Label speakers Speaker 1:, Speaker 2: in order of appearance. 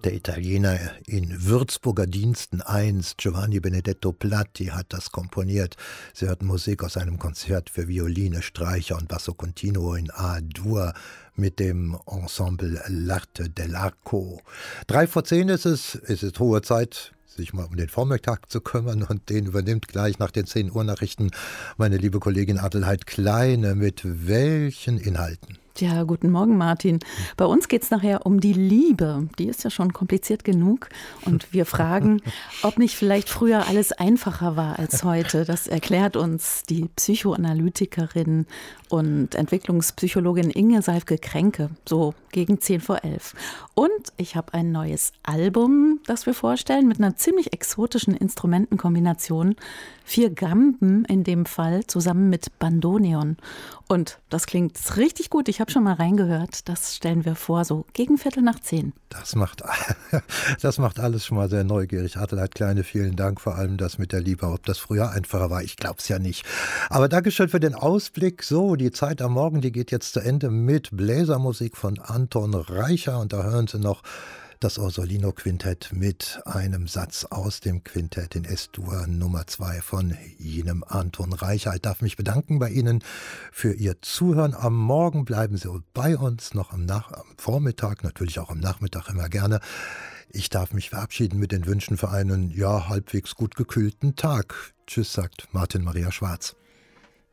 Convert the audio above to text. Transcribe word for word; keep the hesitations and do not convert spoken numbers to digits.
Speaker 1: der Italiener in Würzburger Diensten einst, Giovanni Benedetto Platti, hat das komponiert. Sie hörten Musik aus einem Konzert für Violine, Streicher und Basso Continuo in A-Dur mit dem Ensemble L'Arte dell'Arco. Drei vor zehn ist es, es ist hohe Zeit, sich mal um den Vormittag zu kümmern, und den übernimmt gleich nach den zehn Uhr Nachrichten meine liebe Kollegin Adelheid Kleine. Mit welchen Inhalten?
Speaker 2: Ja, guten Morgen, Martin. Bei uns geht es nachher um die Liebe. Die ist ja schon kompliziert genug. Und wir fragen, ob nicht vielleicht früher alles einfacher war als heute. Das erklärt uns die Psychoanalytikerin und Entwicklungspsychologin Inge Seifke-Kränke, so gegen zehn vor elf. Und ich habe ein neues Album, das wir vorstellen, mit einer ziemlich exotischen Instrumentenkombination. Vier Gamben in dem Fall, zusammen mit Bandoneon. Und das klingt richtig gut. Ich habe schon mal reingehört. Das stellen wir vor, so gegen Viertel nach zehn.
Speaker 1: Das macht, das macht alles schon mal sehr neugierig. Adelheid Kleine, vielen Dank. Vor allem das mit der Liebe. Ob das früher einfacher war, ich glaube es ja nicht. Aber Dankeschön für den Ausblick. So, die Zeit am Morgen, die geht jetzt zu Ende mit Bläsermusik von Anton Reicher. Und da hören Sie noch das Orsolino-Quintett mit einem Satz aus dem Quintett in S-Dur Nummer zwei von jenem Anton Reicher. Ich darf mich bedanken bei Ihnen für Ihr Zuhören. Am Morgen bleiben Sie bei uns, noch am, Nach- am Vormittag, natürlich auch am Nachmittag immer gerne. Ich darf mich verabschieden mit den Wünschen für einen, ja, halbwegs gut gekühlten Tag. Tschüss, sagt Martin Maria Schwarz.